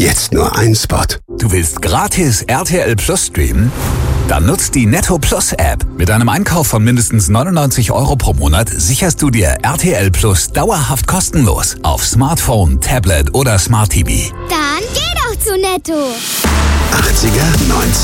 Jetzt nur ein Spot. Du willst gratis RTL Plus streamen? Dann nutzt die Netto Plus App. Mit einem Einkauf von mindestens 99 € pro Monat sicherst du dir RTL Plus dauerhaft kostenlos auf Smartphone, Tablet oder Smart TV. Dann geh doch zu Netto. 80er, 90er.